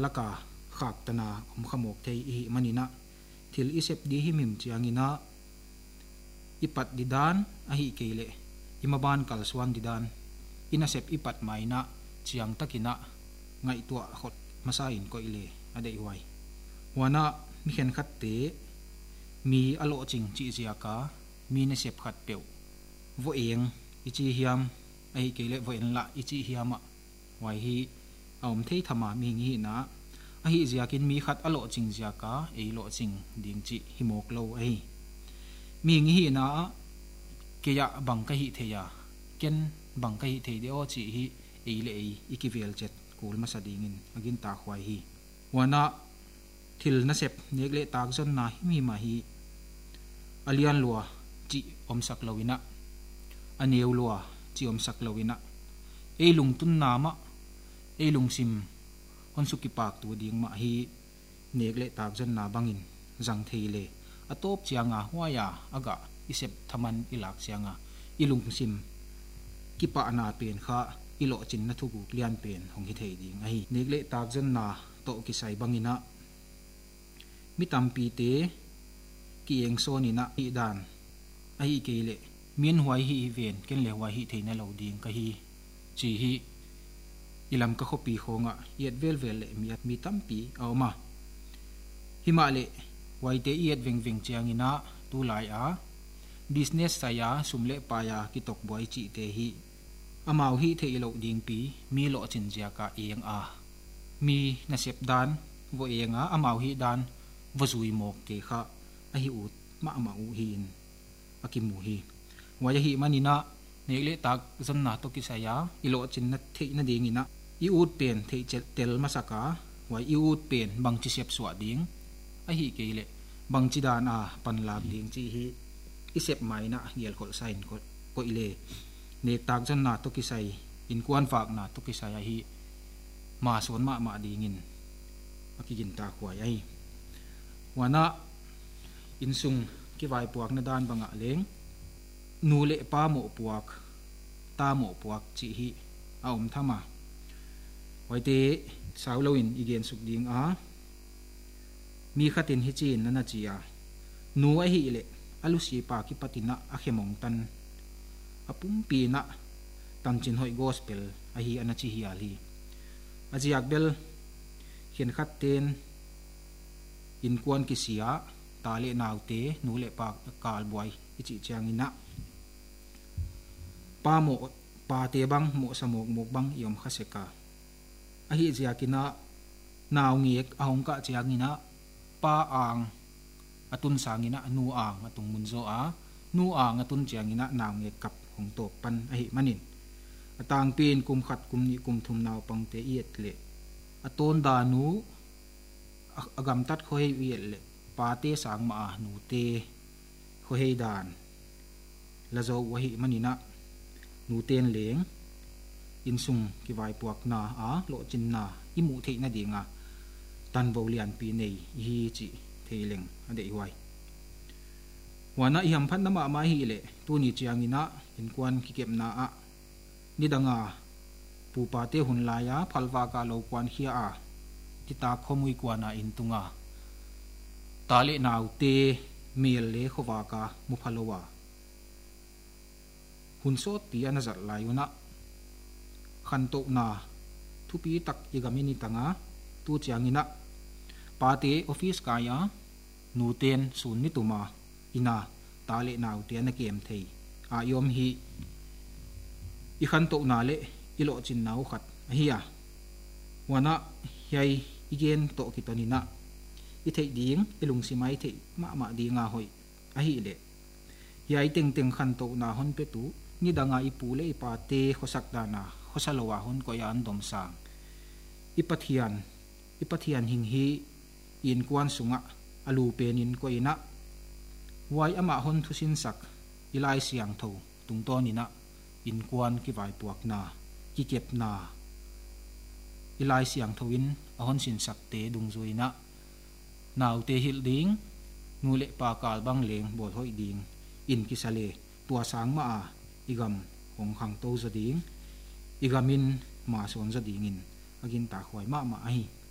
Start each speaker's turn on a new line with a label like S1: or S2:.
S1: laka khak tana khamok thei hi manina thil isep di himim chiangina ipat didan a hi keile imaban kalswan didan inasep ipat maina chiang takina ngai tua khot masain ko ile adei wai wana mi khen khatte mi alo ching chi ziaka mi na sep khat peu vo eng ichi hiam ai keile vo en la ichi hiama wai hi aum thei thama mi ngi na a hi ziakin mi khat alo ching ziaka ei lo ching ding chi himok lo ai mi ngi na ke ya bang ka hi theya ken bang ka hi thei de o chi hi ei le ei ikivel chet kul ma sadingin agin ta khwai hi wana thil na sep negle tak zon na mi ma hi alian lua chi omsak lowina aneu lua chi omsak lowina ei lung tun na ma ei lung sim on suki pak tu ding ma hi negle tak zon na bangin jang theile atop chianga huaya aga isep thaman ilak chianga ilung sim kipa na pen kha ilo chin na thugu lian pen hong hi thei ding ai negle tak zon na to ki sai bangina mi tampi te ki eng sonina i dan ai keile mien huai hi ven ken le huai hi theina lo ding ka hi chi hi ilam ka khopi khonga yet vel vel le mi tampi awma himale waite yet veng veng chiangina tu lai a business saya sumle paya ki tok boy chi te hi amau hi thei lo ding pi mi lo chin jia ka eng a mi na sep dan vo enga amau hi dan vo zui mok te kha a hi ut ma u hin akimu hi waya hi manina negle tak zon na to ki saya ilo chin na thei na ding ina i ut pen thei tel masaka wai i ut pen bang chi sep swa ding a hi keile bang chi dan a pan lak ding chi hi isep mai na ngel khol sain ko ile ne tak zon na to ki sai in kwan fak na to ki sai hi ma son ma dingin akigin ta khwai ai wana insung ki vai puak na dan banga leng nu le pa mo puak ta mo puak chi hi aum thama waite sauloin igen suk ding a mi khatin hi chin na chia nu a hi le alusi pa ki patina a khemong tan apum pi na tangchin hoi gospel a hi anachi hi ali ajiak bel hian khat ten in kwan ki sia ta le naute nu le pa kal boy ichi changina pa mo pa te bang mo samok mok bang yom khaseka a hi jiakina naw ngek ahong ka changina pa ang atun sangina nu ang atung munzo a nu ang atun changina naw ngek kap hong to pan a hi manin atang pin kum khat kum ni kum thum naw pang te yet le aton da nu agam tat khoi wiel le pa te sang ma nu te khoi dan la zo wa hi manina nu ten leng insung ki vai puak na a lo chin na imu thei na dinga tan bo lian pi nei hi chi theileng ade huai wana i ham phan na ma hi le tu ni chiangina in kwan ki kep na a nidanga pu pa te hun la ya phalwa ka lo kwan khia a ti ta khomui kwana in tunga tale naw te mel le khowa ka mu phalowa hun so pi ana zat layuna khan to na thupi tak igamini tanga tu chiangina pate office ka ya nu ten sun ni tuma ina tale naw te na kem thei a yom hi i khan to na le ilo chin naw khat hiya wana hiai igen to kitonina i thei ding ilung simai thei ma dinga hoi a hi le hiai teng khan to na hon pe tu ni danga i pu le pa te khosak dana khosalowa hon ko yan dom sang ipathian hing hi in kwan sunga alu penin ko ina wai ama hon thusin sak ilai siang tho tungtonina in kwan ki vai puak na ki kep na ilai siang thoin ahon sin sak te dung zoina naw te hil ding ngule pa kal bang leng bol hoi ding in kisale tua sang ma a igam hong khang to za ding igamin ma son za dingin agin ta khwai ma ai